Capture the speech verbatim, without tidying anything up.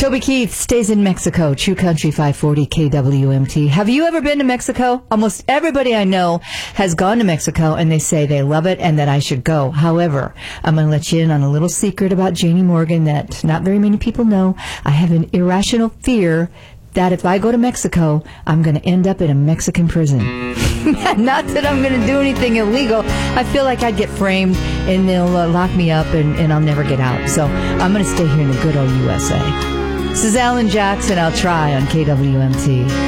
Toby Keith stays in Mexico, True Country five forty K W M T. Have you ever been to Mexico? Almost everybody I know has gone to Mexico, and they say they love it and that I should go. However, I'm going to let you in on a little secret about Janie Morgan that not very many people know. I have an irrational fear that if I go to Mexico, I'm going to end up in a Mexican prison. Not that I'm going to do anything illegal. I feel like I'd get framed and they'll uh, lock me up and, and I'll never get out. So I'm going to stay here in the good old U S A. This is Alan Jackson. I'll try on K W M T.